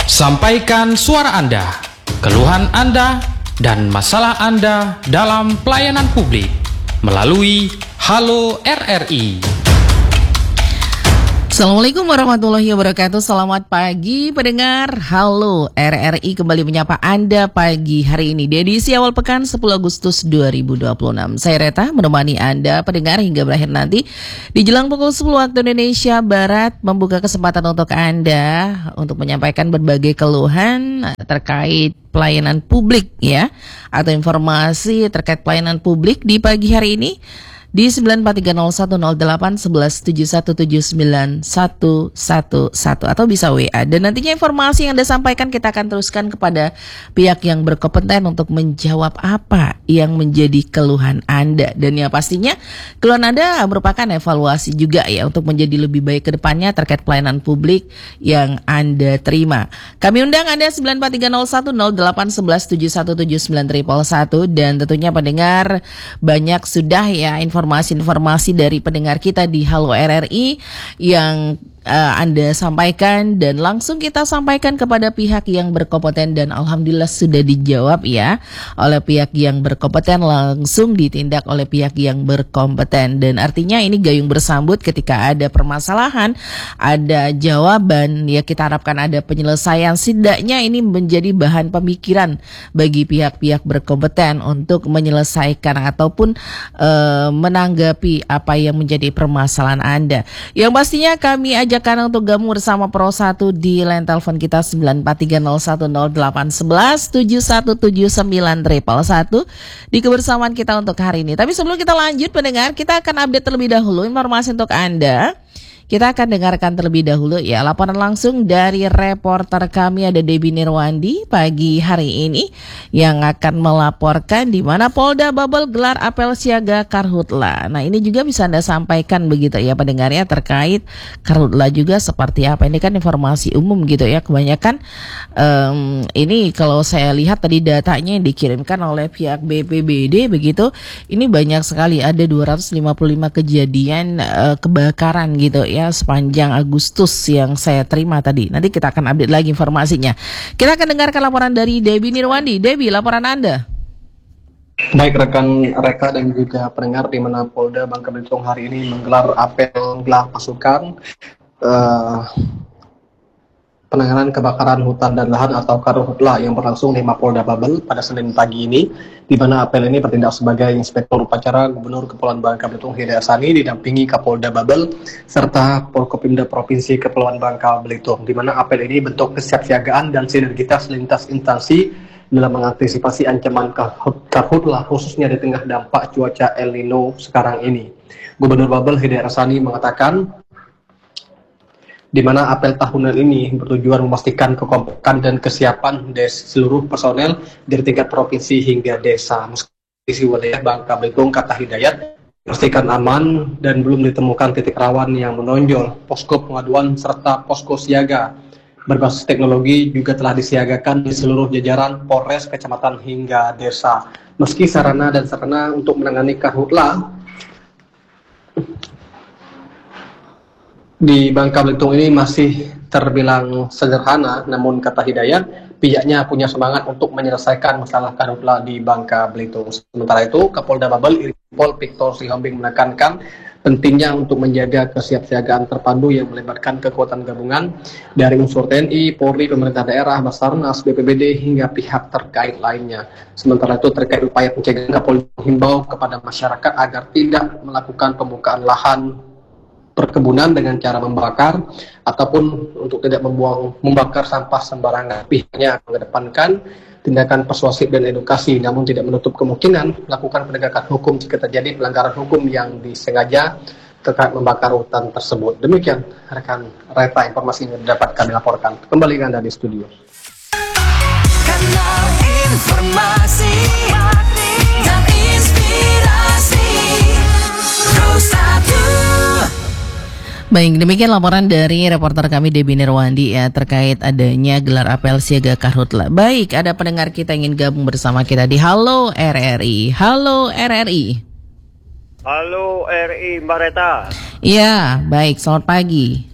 Sampaikan suara Anda, keluhan Anda, dan masalah Anda dalam pelayanan publik melalui Halo RRI. Assalamualaikum warahmatullahi wabarakatuh. Selamat pagi pendengar Halo RRI, kembali menyapa Anda pagi hari ini di edisi awal pekan 10 Agustus 2026. Saya Reta menemani Anda pendengar hingga berakhir nanti. Di jelang pukul 10 waktu Indonesia Barat, membuka kesempatan untuk Anda untuk menyampaikan berbagai keluhan terkait pelayanan publik ya, atau informasi terkait pelayanan publik di pagi hari ini di 94301081171791111 atau bisa WA. Dan nantinya informasi yang Anda sampaikan kita akan teruskan kepada pihak yang berkompeten untuk menjawab apa yang menjadi keluhan Anda. Dan ya pastinya keluhan Anda merupakan evaluasi juga ya untuk menjadi lebih baik ke depannya terkait pelayanan publik yang Anda terima. Kami undang Anda 943010811717911 dan tentunya pendengar banyak sudah ya informasi dari pendengar kita di Halo RRI yang Anda sampaikan, dan langsung kita sampaikan kepada pihak yang berkompeten, dan alhamdulillah sudah dijawab ya oleh pihak yang berkompeten, langsung ditindak oleh pihak yang berkompeten. Dan artinya ini gayung bersambut, ketika ada permasalahan, ada jawaban ya, kita harapkan ada penyelesaian. Setidaknya ini menjadi bahan pemikiran bagi pihak-pihak berkompeten untuk menyelesaikan ataupun menanggapi apa yang menjadi permasalahan Anda. Yang pastinya kami ajakan untuk gabung bersama Pro 1 di line telepon kita 943010811717911 di kebersamaan kita untuk hari ini. Tapi sebelum kita lanjut pendengar, kita akan update terlebih dahulu informasi untuk Anda. Kita akan dengarkan terlebih dahulu ya laporan langsung dari reporter kami, ada Debbie Nirwandi pagi hari ini yang akan melaporkan di mana Polda Babel gelar apel siaga Karhutla. Nah ini juga bisa Anda sampaikan begitu ya pendengarnya terkait Karhutla juga seperti apa. Ini kan informasi umum gitu ya, kebanyakan ini kalau saya lihat tadi datanya yang dikirimkan oleh pihak BPBD begitu, ini banyak sekali, ada 255 kejadian kebakaran gitu ya sepanjang Agustus yang saya terima tadi. Nanti kita akan update lagi informasinya. Kita akan dengarkan laporan dari Debbie Nirwandi. Debbie, laporan Anda. Baik rekan Reka dan juga pendengar, di mana Polda Bangka Belitung hari ini menggelar apel gelar pasukan penanganan kebakaran hutan dan lahan atau Karhutla yang berlangsung di Mapolda Babel pada Senin pagi ini, di mana apel ini bertindak sebagai Inspektur Upacara Gubernur Kepulauan Bangka Belitung Hidayat Hassani didampingi Kapolda Babel serta Forkopimda Provinsi Kepulauan Bangka Belitung, di mana apel ini bentuk kesiapsiagaan dan sinergitas lintas instansi dalam mengantisipasi ancaman Karhutla khususnya di tengah dampak cuaca El Nino sekarang ini. Gubernur Babel Hidayat Hassani mengatakan di mana apel tahunan ini bertujuan memastikan kekompakan dan kesiapan dari seluruh personel dari tingkat provinsi hingga desa. Meski wilayah Bangka Belitung, kata Hidayat, memastikan aman dan belum ditemukan titik rawan yang menonjol. Posko pengaduan serta posko siaga berbasis teknologi juga telah disiagakan di seluruh jajaran Polres, kecamatan hingga desa. Meski sarana dan sarana untuk menangani Karhutla di Bangka Belitung ini masih terbilang sederhana, namun kata Hidayat, pihaknya punya semangat untuk menyelesaikan masalah Karhutla di Bangka Belitung. Sementara itu, Kapolda Babel Irpol Victor Sihombing menekankan pentingnya untuk menjaga kesiapsiagaan terpadu yang melibatkan kekuatan gabungan dari unsur TNI, Polri, pemerintah daerah, Basarnas, BPBD hingga pihak terkait lainnya. Sementara itu terkait upaya pencegahan, Kapolda menghimbau kepada masyarakat agar tidak melakukan pembukaan lahan perkebunan dengan cara membakar ataupun untuk tidak membakar sampah sembarangan. Pihaknya akan mengedepankan tindakan persuasif dan edukasi, namun tidak menutup kemungkinan melakukan penegakan hukum jika terjadi pelanggaran hukum yang disengaja terkait membakar hutan tersebut. Demikian rekan Reta informasi yang dapat kami laporkan. Kembali ke Anda di studio. Kanal informasi dan inspirasi Pro 1. Baik, demikian laporan dari reporter kami Debbie Nirwandi ya terkait adanya gelar apel siaga Karhutla. Baik, ada pendengar kita ingin gabung bersama kita di Halo RRI. Halo RRI. Halo RRI Mbak Reta. Iya, baik, selamat pagi.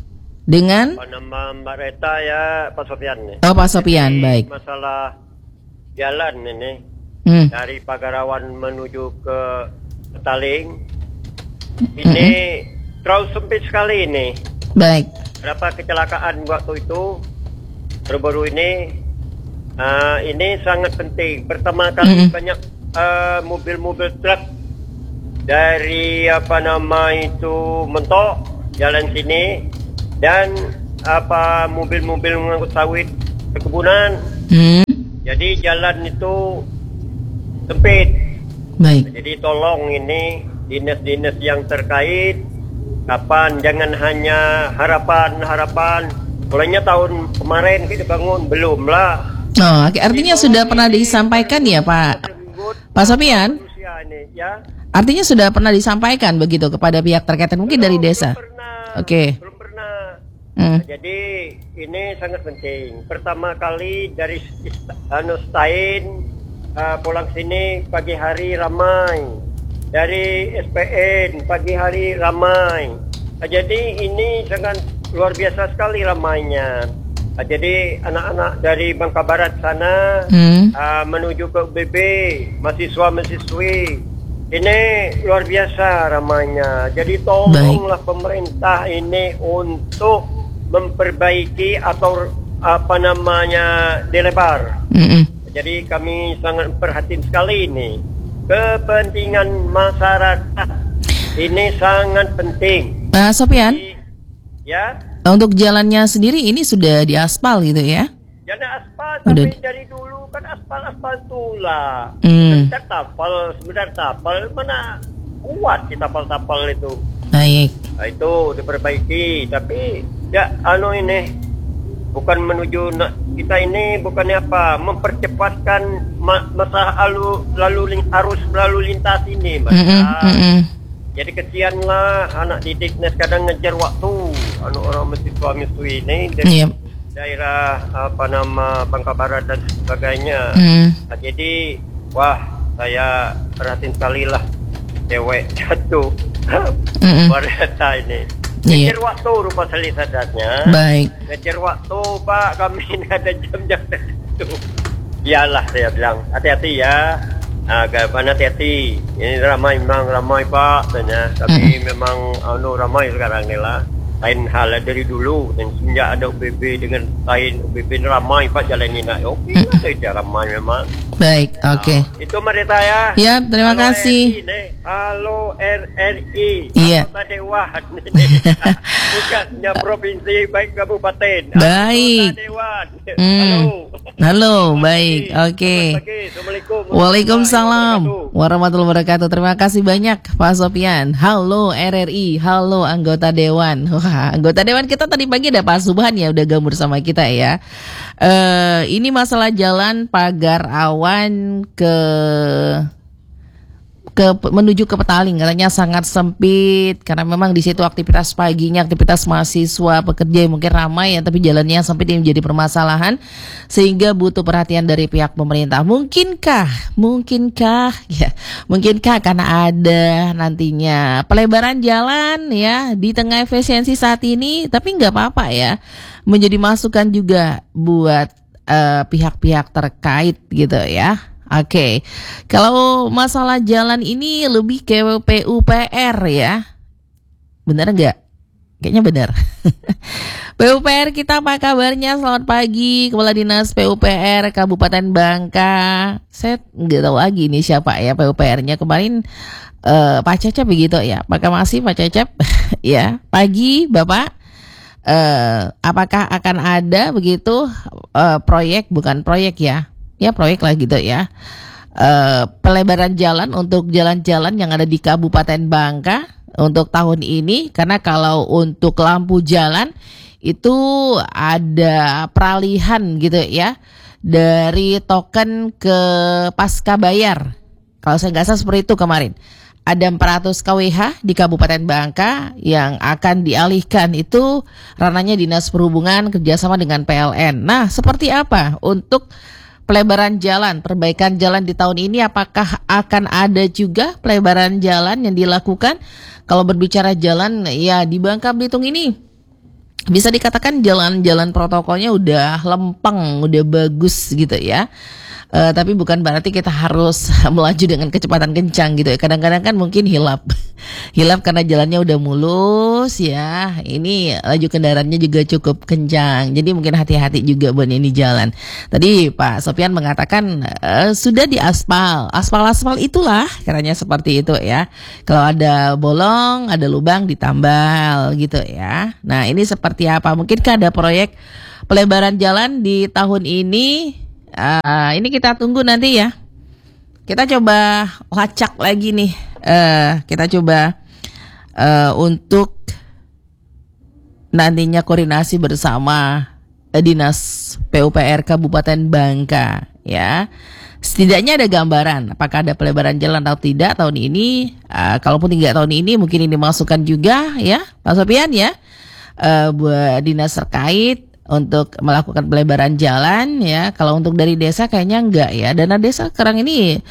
Dengan Apa nama Mbak Reta ya, Pak Sofian nih. Oh, Pak Sofian, Jadi, baik. Masalah jalan ini dari Pagarawan menuju ke Petaling ini terlalu sempit sekali ini. Baik. Berapa kecelakaan waktu itu baru-baru ini sangat penting. Pertama kali banyak mobil-mobil truk dari mentok jalan sini, dan mobil-mobil mengangkut sawit perkebunan. Jadi jalan itu sempit. Baik. Jadi tolong ini dinas-dinas yang terkait, kapan, jangan hanya harapan. Mulainya tahun kemarin kita bangun, belum lah. Oh, artinya sudah pernah disampaikan ya Pak Sofian? Ya. Artinya sudah pernah disampaikan begitu kepada pihak terkait mungkin dari desa. Oke. Belum pernah. Jadi ini sangat penting. Pertama kali dari Stain pulang sini pagi hari ramai. Dari SPN pagi hari ramai. Jadi ini sangat luar biasa sekali ramainya. Jadi anak-anak dari Bangka Barat sana menuju ke UBB, mahasiswa-mahasiswi. Ini luar biasa ramainya. Jadi tolonglah pemerintah ini untuk memperbaiki atau dilebar. Jadi kami sangat perhatian sekali ini. Kepentingan masyarakat ini sangat penting. Pak Sofian? Ya. Untuk jalannya sendiri ini sudah diaspal gitu ya? Jalan aspal, tapi dari dulu kan aspal tulah. Sebentar tapal mana kuat si tapal itu. Baik. Nah, itu diperbaiki, tapi ya ini bukan menuju kita ini bukannya mempercepatkan masa arus lalu lintas ini, Mas. Jadi kesianlah anak didiknya kadang ngejar waktu orang mahasiswa-mahasiswi ini dari daerah Bangka Barat dan sebagainya. Nah, jadi saya perhatiin sekali lah cewek jatuh wanita ini. Ngejar waktu rupa sadatnya. Baik. Ngejar waktu Pak, kami ada jam-jam itu. Iyalah saya bilang hati-hati ya. Mana hati-hati. Ini memang ramai Pak, tanya. Tapi memang ramai sekarang ni lah. Lain hal dari dulu. Dan semenjak ada UBB dengan lain UBB ramai Pak jalan ini. Okey lah, saya ramai memang. Baik, oke. Itu Marita ya. Ya, terima kasih. Halo RRI. Iya. Anggota Dewan. Bukannya provinsi, baik kabupaten. Baik. Anggota Dewan. Halo, baik, oke. Assalamualaikum. Waalaikumsalam warahmatullahi wabarakatuh. Terima kasih banyak Pak Sofian. Halo RRI, halo anggota Dewan. Wah, anggota Dewan kita tadi pagi ada Pak Subhan ya, udah gabung bersama kita ya. Ini masalah jalan Pagar Awan menuju ke Petaling katanya sangat sempit karena memang di situ aktivitas paginya, aktivitas mahasiswa, pekerja yang mungkin ramai ya, tapi jalannya sempit ini menjadi permasalahan sehingga butuh perhatian dari pihak pemerintah. Mungkinkah karena ada nantinya pelebaran jalan ya di tengah efisiensi saat ini, tapi nggak apa-apa ya, menjadi masukan juga buat pihak-pihak terkait gitu ya. Oke, kalau masalah jalan ini lebih ke PUPR ya, benar nggak? Kayaknya benar. PUPR kita apa kabarnya? Selamat pagi, Kepala Dinas PUPR Kabupaten Bangka. Saya nggak tahu lagi nih siapa ya PUPR-nya kemarin. Pak Cecep begitu ya? Apakah masih Pak Cecep? Ya, pagi Bapak. Apakah akan ada begitu proyek, bukan proyek ya? Ya proyek lah gitu ya, pelebaran jalan untuk jalan-jalan yang ada di Kabupaten Bangka untuk tahun ini. Karena kalau untuk lampu jalan itu ada peralihan gitu ya, dari token ke pasca bayar. Kalau saya nggak salah seperti itu kemarin. Ada 400 kWh di Kabupaten Bangka yang akan dialihkan, itu ranahnya Dinas Perhubungan kerjasama dengan PLN. Nah, seperti apa untuk pelebaran jalan, perbaikan jalan di tahun ini? Apakah akan ada juga pelebaran jalan yang dilakukan? Kalau berbicara jalan ya di Bangka Belitung ini bisa dikatakan jalan-jalan protokolnya udah lempeng, udah bagus gitu ya. Tapi bukan berarti kita harus melaju dengan kecepatan kencang gitu ya. Kadang-kadang kan mungkin hilap karena jalannya udah mulus ya. Ini laju kendaraannya juga cukup kencang. Jadi mungkin hati-hati juga buat ini jalan. Tadi Pak Sofian mengatakan sudah diaspal. Aspal itulah katanya seperti itu ya. Kalau ada bolong, ada lubang ditambal gitu ya. Nah, ini seperti apa? Mungkinkah ada proyek pelebaran jalan di tahun ini? Ini kita tunggu nanti ya. Kita coba lacak lagi nih. Kita coba untuk nantinya koordinasi bersama Dinas PUPR Kabupaten Bangka ya. Setidaknya ada gambaran apakah ada pelebaran jalan atau tidak tahun ini. Kalaupun tidak tahun ini, mungkin ini masukan juga ya Pak Sofian ya, buat dinas terkait untuk melakukan pelebaran jalan ya. Kalau untuk dari desa kayaknya enggak ya. Dana desa sekarang ini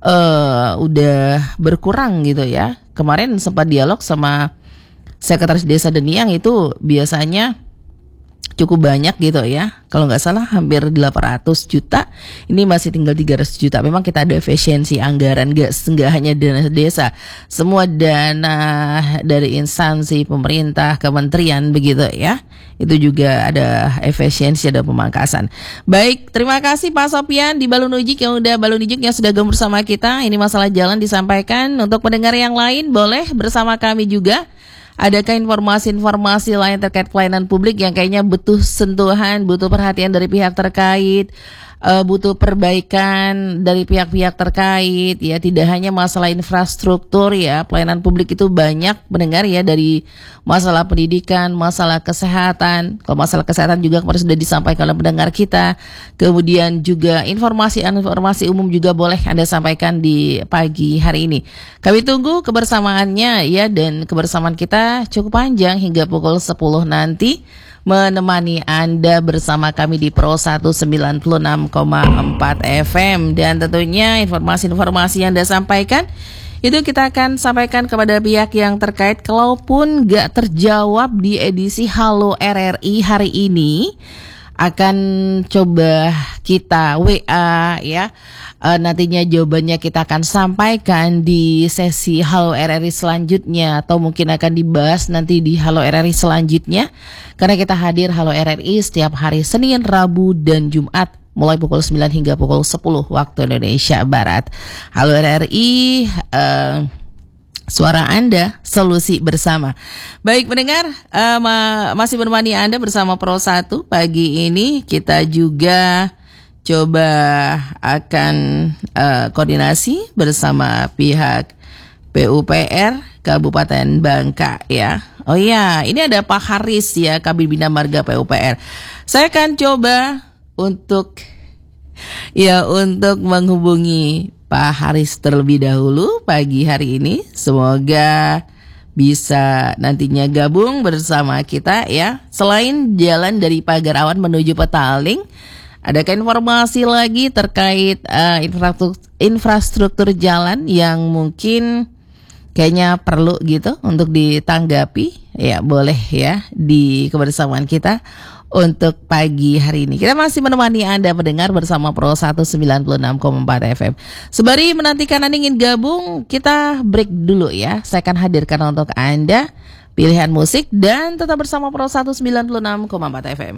udah berkurang gitu ya. Kemarin sempat dialog sama Sekretaris Desa Deniang, itu biasanya cukup banyak gitu ya. Kalau nggak salah hampir 800 juta. Ini masih tinggal 300 juta. Memang kita ada efisiensi anggaran, nggak hanya dana desa, semua dana dari instansi pemerintah, kementerian begitu ya. Itu juga ada efisiensi, ada pemangkasan. Baik, terima kasih Pak Sofian di Balunujik yang sudah gabung bersama kita. Ini masalah jalan disampaikan. Untuk pendengar yang lain boleh bersama kami juga. Adakah informasi-informasi lain terkait pelayanan publik yang kayaknya butuh sentuhan, butuh perhatian dari pihak terkait, butuh perbaikan dari pihak-pihak terkait ya, tidak hanya masalah infrastruktur ya, pelayanan publik itu banyak mendengar ya, dari masalah pendidikan, masalah kesehatan. Kalau masalah kesehatan juga kemarin sudah disampaikan oleh pendengar kita. Kemudian juga informasi umum juga boleh Anda sampaikan di pagi hari ini. Kami tunggu kebersamaannya ya, dan kebersamaan kita cukup panjang hingga pukul 10 nanti, menemani Anda bersama kami di Pro 196,4 FM. Dan tentunya informasi-informasi yang Anda sampaikan itu kita akan sampaikan kepada pihak yang terkait. Kalaupun gak terjawab di edisi Halo RRI hari ini, akan coba kita WA ya. Nantinya jawabannya kita akan sampaikan di sesi Halo RRI selanjutnya, atau mungkin akan dibahas nanti di Halo RRI selanjutnya, karena kita hadir Halo RRI setiap hari Senin, Rabu, dan Jumat mulai pukul 9 hingga pukul 10 waktu Indonesia Barat. Halo RRI, suara Anda, solusi bersama. Baik pendengar, masih menemani Anda bersama Pro 1 pagi ini. Kita juga coba akan koordinasi bersama pihak PUPR Kabupaten Bangka ya. Oh iya, ini ada Pak Haris ya, Kabid Bina Marga PUPR. Saya akan coba untuk menghubungi Pak Haris terlebih dahulu pagi hari ini. Semoga bisa nantinya gabung bersama kita ya. Selain jalan dari Pagarawan menuju Petaling, adakah informasi lagi terkait infrastruktur jalan yang mungkin kayaknya perlu gitu untuk ditanggapi? Ya boleh ya di kebersamaan kita untuk pagi hari ini. Kita masih menemani Anda mendengar bersama Pro 196,4 FM. Sembari menantikan Anda ingin gabung, kita break dulu ya. Saya akan hadirkan untuk Anda pilihan musik dan tetap bersama Pro 196,4 FM.